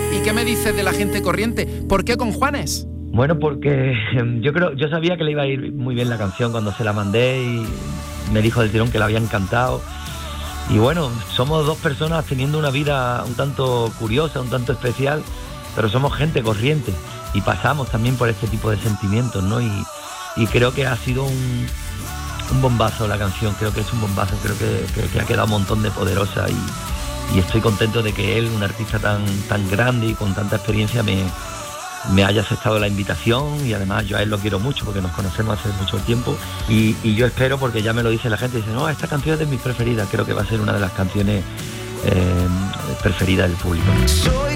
¿Y qué me dices de La gente corriente? ¿Por qué con Juanes? Bueno, porque yo sabía que le iba a ir muy bien la canción cuando se la mandé y me dijo del tirón que le había encantado. Y bueno, somos dos personas teniendo una vida un tanto curiosa, un tanto especial, pero somos gente corriente y pasamos también por este tipo de sentimientos, ¿no? Y creo que ha sido un bombazo la canción, creo que es un bombazo, creo que ha quedado un montón de poderosa y estoy contento de que él, un artista tan grande y con tanta experiencia, me haya aceptado la invitación y además yo a él lo quiero mucho porque nos conocemos hace mucho tiempo y yo espero, porque ya me lo dice la gente, dice, no, esta canción es de mis preferidas, creo que va a ser una de las canciones preferidas del público. Soy